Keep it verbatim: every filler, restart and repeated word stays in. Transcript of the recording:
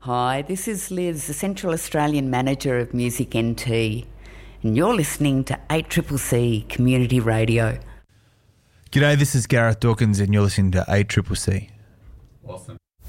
Hi, this is Liz, the Central Australian Manager of Music N T, and you're listening to eight C C C Community Radio. G'day, this is Gareth Dawkins and you're listening to eight C C C. Awesome.